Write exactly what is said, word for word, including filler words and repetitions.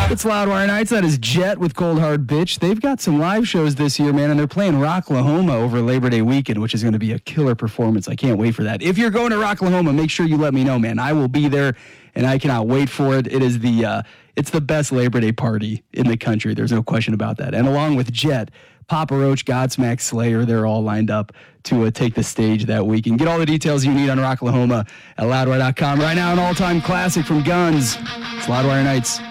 It's Loudwire Nights. That is Jet with Cold Hard Bitch. They've got some live shows this year, man, and they're playing Rocklahoma over Labor Day weekend, which is going to be a killer performance. I can't wait for that. If you're going to Rocklahoma, make sure you let me know, man. I will be there, and I cannot wait for it. It is the uh, it's the best Labor Day party in the country. There's no question about that. And along with Jet, Papa Roach, Godsmack, Slayer, they're all lined up to uh, take the stage that week. And get all the details you need on Rocklahoma at loudwire dot com. Right now, an all-time classic from Guns. It's Loudwire Nights.